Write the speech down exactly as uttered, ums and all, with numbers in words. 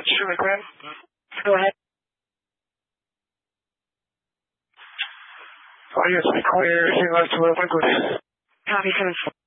Sugar Graham. Go ahead. Audio is clear. Everything looks a little liquid. Copy, seven four.